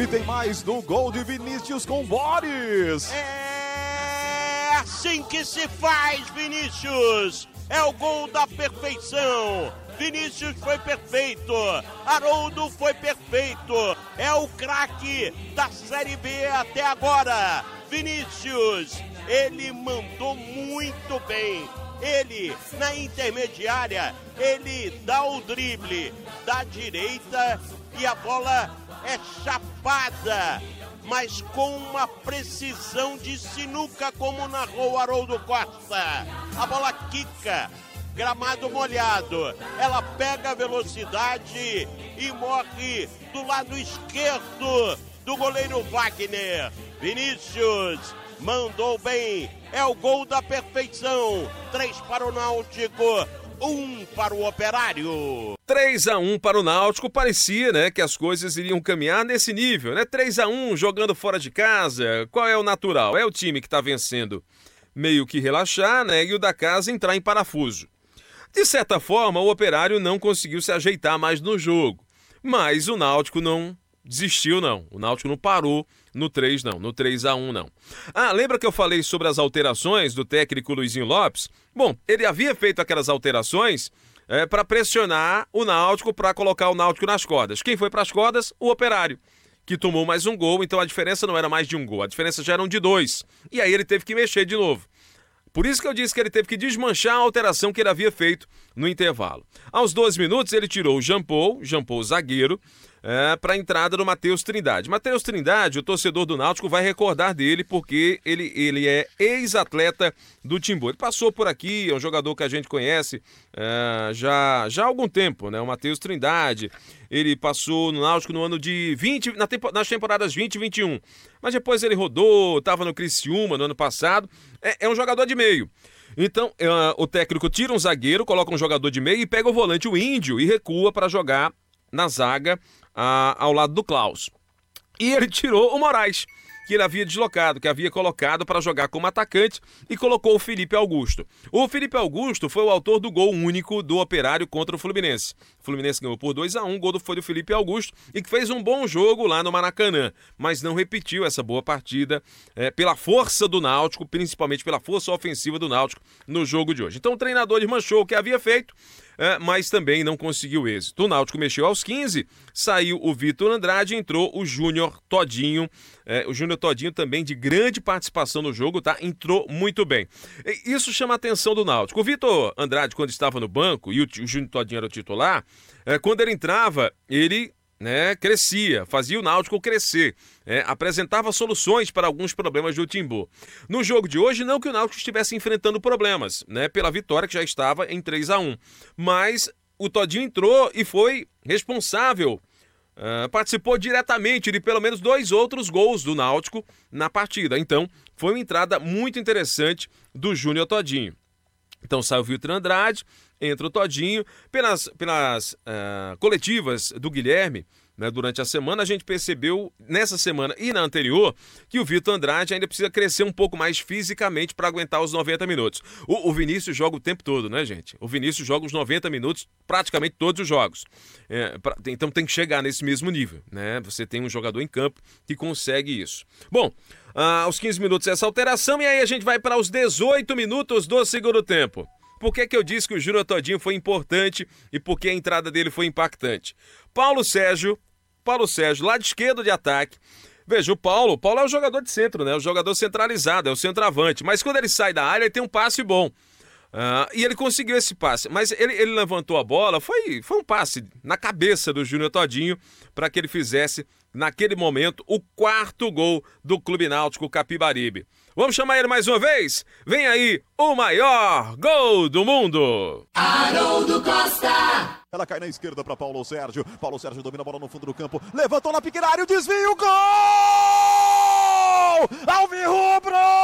E tem mais no gol de Vinícius com Boris. É assim que se faz, Vinícius. É o gol da perfeição. Vinícius foi perfeito. Haroldo foi perfeito. É o craque da Série B até agora. Vinícius, ele mandou muito bem. Ele, na intermediária, ele dá o drible da direita e a bola é chapada, mas com uma precisão de sinuca, como narrou Haroldo Costa. A bola quica, gramado molhado, ela pega a velocidade e morre do lado esquerdo do goleiro Wagner. Vinícius mandou bem, é o gol da perfeição. 3 para o Náutico, 1 para o Operário. 3-1 para o Náutico, parecia, né, que as coisas iriam caminhar nesse nível, né? 3-1, jogando fora de casa. Qual é o natural? É o time que está vencendo meio que relaxar, né, e o da casa entrar em parafuso. De certa forma, o Operário não conseguiu se ajeitar mais no jogo, mas o Náutico não desistiu, não. O Náutico não parou no 3, não. No 3-1, não. Ah, lembra que eu falei sobre as alterações do técnico Luizinho Lopes? Bom, ele havia feito aquelas alterações para pressionar o Náutico, para colocar o Náutico nas cordas. Quem foi para as cordas? O Operário, que tomou mais um gol, então a diferença não era mais de um gol, a diferença já eram de 2. E aí ele teve que mexer de novo. Por isso que eu disse que ele teve que desmanchar a alteração que ele havia feito no intervalo. Aos 12 minutos ele tirou o Jean Paul zagueiro, para a entrada do Matheus Trindade. Matheus Trindade, o torcedor do Náutico vai recordar dele porque ele é ex-atleta do Timbu. Ele passou por aqui, é um jogador que a gente conhece já há algum tempo, né? O Matheus Trindade. Ele passou no Náutico no ano de 20, nas temporadas 20 e 21. Mas depois ele rodou, estava no Criciúma no ano passado. É um jogador de meio. Então, o técnico tira um zagueiro, coloca um jogador de meio e pega o volante, o Índio, e recua para jogar na zaga ao lado do Klaus. E ele tirou o Moraes, que ele havia deslocado, que havia colocado para jogar como atacante, e colocou o Felipe Augusto. O Felipe Augusto foi o autor do gol único do Operário contra o Fluminense. O Fluminense ganhou por 2-1, o gol foi do Felipe Augusto, e que fez um bom jogo lá no Maracanã, mas não repetiu essa boa partida pela força do Náutico, principalmente pela força ofensiva do Náutico no jogo de hoje. Então o treinador desmanchou o que havia feito, mas também não conseguiu êxito. O Náutico mexeu aos 15, saiu o Vitor Andrade, entrou o Júnior Todinho. O Júnior Todinho também de grande participação no jogo, tá? Entrou muito bem. Isso chama a atenção do Náutico. O Vitor Andrade, quando estava no banco, e o Júnior Todinho era o titular, quando ele entrava, ele crescia, fazia o Náutico crescer, apresentava soluções para alguns problemas do Timbu. No jogo de hoje, não que o Náutico estivesse enfrentando problemas, pela vitória que já estava em 3-1, mas o Todinho entrou e foi responsável, participou diretamente de pelo menos 2 outros gols do Náutico na partida. Então, foi uma entrada muito interessante do Júnior Todinho. Então sai o Vitor Andrade, entra o Todinho. Pelas coletivas do Guilherme, durante a semana, a gente percebeu, nessa semana e na anterior, que o Vitor Andrade ainda precisa crescer um pouco mais fisicamente para aguentar os 90 minutos. O Vinícius joga o tempo todo, né, gente? O Vinícius joga os 90 minutos, praticamente todos os jogos. Então tem que chegar nesse mesmo nível, né? Você tem um jogador em campo que consegue isso. Bom, aos 15 minutos essa alteração, e aí a gente vai para os 18 minutos do segundo tempo. Por que eu disse que o Júnior Todinho foi importante e por que a entrada dele foi impactante? Paulo Sérgio, lá de esquerda de ataque. Veja, o Paulo é o jogador de centro, né? O jogador centralizado, é o centroavante. Mas quando ele sai da área, ele tem um passe bom. E ele conseguiu esse passe. Mas ele levantou a bola, foi um passe na cabeça do Júnior Todinho para que ele fizesse, naquele momento, o 4º gol do Clube Náutico Capibaribe. Vamos chamar ele mais uma vez? Vem aí o maior gol do mundo! Haroldo Costa! Ela cai na esquerda para Paulo Sérgio. Paulo Sérgio domina a bola no fundo do campo. Levantou na pequena área, o desvio, gol! Alvirrubro!